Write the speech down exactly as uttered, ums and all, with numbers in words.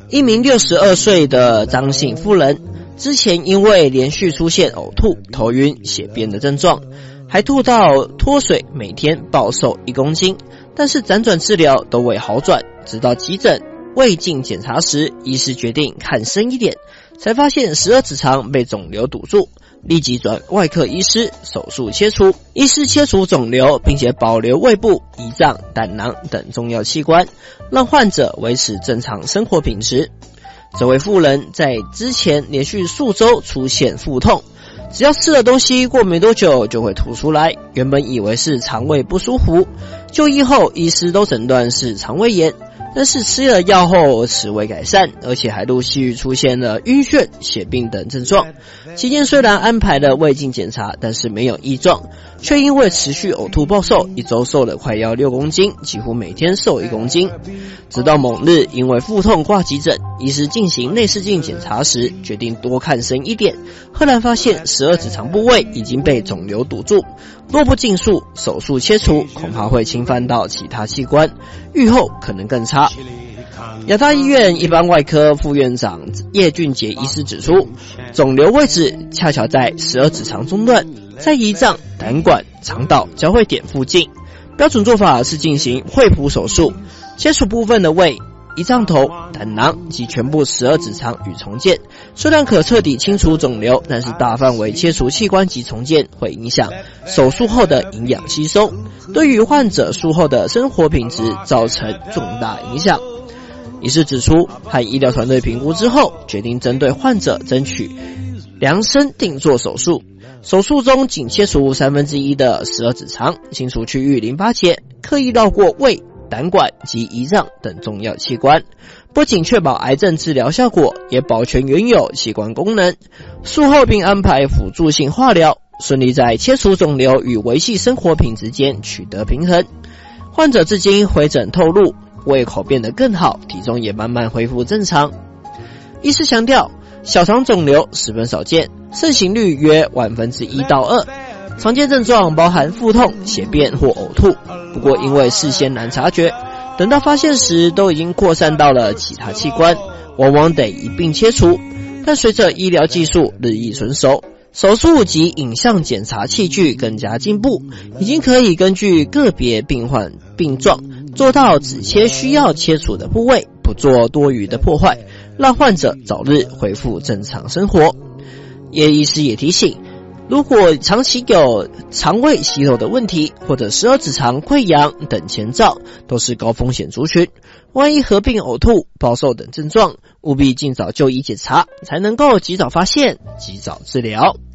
一名六十二岁的张姓妇人，之前因为连续出现呕吐、头晕、血便的症状，还吐到脱水，每天暴瘦一公斤，但是辗转治疗都未好转，直到急诊胃镜检查时，医师决定看深一点，才发现十二指肠被肿瘤堵住，立即转外科医师手术切除。医师切除肿瘤，并且保留胃部、胰脏、胆囊等重要器官，让患者维持正常生活品质。这位妇人在之前连续数周出现腹痛，只要吃了东西过没多久就会吐出来，原本以为是肠胃不舒服，就医后医师都诊断是肠胃炎，但是吃了药后迟未改善，而且还陆续出现了晕眩、血病等症状。期间虽然安排了胃镜检查，但是没有异状，却因为持续呕吐暴瘦，一周瘦了快要六公斤，几乎每天瘦一公斤。直到某日因为腹痛挂急诊，医师进行内视镜检查时，决定多看深一点，赫然发现十二指肠部位已经被肿瘤堵住，若不尽速手术切除，恐怕会侵犯到其他器官，预后可能更差。亚大医院一般外科副院长叶俊杰医师指出，肿瘤位置恰巧在十二指肠中段，在胰脏、胆管、肠道交汇点附近。标准做法是进行惠普手术，切除部分的胃、胰脏头、胆囊及全部十二指肠与重建。虽然可彻底清除肿瘤，但是大范围切除器官及重建会影响手术后的营养吸收，对于患者术后的生活品质造成重大影响。医师指出，和医疗团队评估之后，决定针对患者争取量身定做手术。手术中仅切除三分之一的十二指肠，清除区域淋巴结，刻意绕过胃、胆管及胰脏等重要器官，不仅确保癌症治疗效果，也保全原有器官功能。术后并安排辅助性化疗，顺利在切除肿瘤与维系生活品质间取得平衡。患者至今回诊透露，胃口变得更好，体重也慢慢恢复正常。医师强调，小肠肿瘤十分少见，盛行率约万分之一到二，常见症状包含腹痛、血便或呕吐。不过因为事先难察觉，等到发现时都已经扩散到了其他器官，往往得一并切除。但随着医疗技术日益成熟，手术及影像检查器具更加进步，已经可以根据个别病患病状，做到只切需要切除的部位，不做多余的破坏，让患者早日恢复正常生活。叶医师也提醒，如果长期有肠胃息肉的问题，或者十二指肠溃疡等前兆，都是高风险族群。万一合并呕吐、暴瘦等症状，务必尽早就医检查，才能够及早发现、及早治疗。